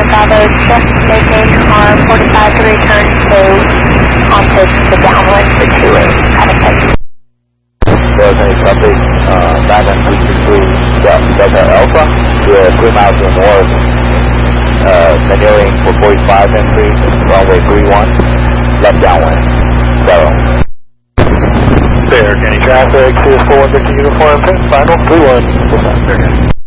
Bravo, just making our 45 to return to onto the downwind for 2-8. Traffic light. There's a traffic, Diamond 363 Delta Alpha, we're 3 miles to the north, maneuvering for 45 entry, runway 31, left downwind, 0. Fair, Kenny traffic, CS4 Victor Uniform, final 31,